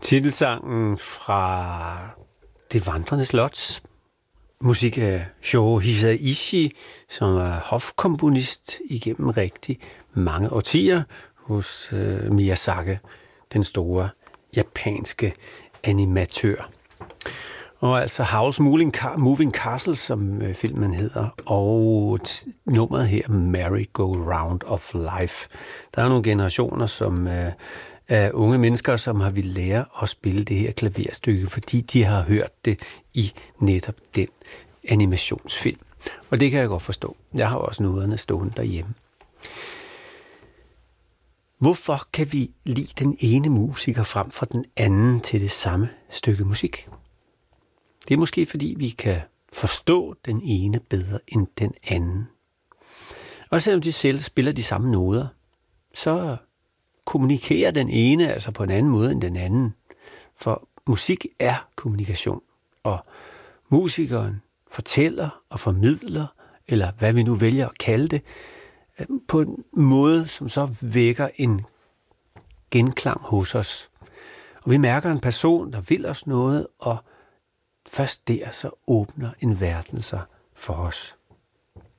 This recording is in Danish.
Titelsangen fra Det Vandrende Slot. Musik af Shō Hisaishi, som er hofkomponist igennem rigtig mange årtier hos Miyazaki, den store japanske animatør. Og altså Howl's Moving Castle, som filmen hedder, og nummeret her, Merry-Go-Round of Life. Der er nogle generationer, som af unge mennesker, som har ville lære at spille det her klaverstykke, fordi de har hørt det i netop den animationsfilm. Og det kan jeg godt forstå. Jeg har også noderne stående derhjemme. Hvorfor kan vi lide den ene musiker frem for den anden til det samme stykke musik? Det er måske fordi, vi kan forstå den ene bedre end den anden. Og selvom de selv spiller de samme noder, så kommunikerer den ene altså på en anden måde end den anden. For musik er kommunikation, og musikeren fortæller og formidler, eller hvad vi nu vælger at kalde det, på en måde, som så vækker en genklang hos os. Og vi mærker en person, der vil os noget, og først der så åbner en verden sig for os.